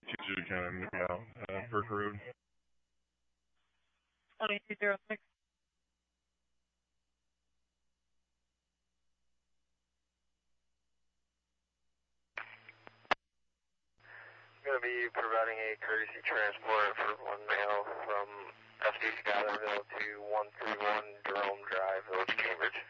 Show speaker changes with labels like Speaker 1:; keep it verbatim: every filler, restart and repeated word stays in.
Speaker 1: two two can be out, uh, Burke Road.
Speaker 2: twenty-two zero six.
Speaker 3: I'm going to be providing a courtesy transport for one male from F C Schuylerville to one three one Jerome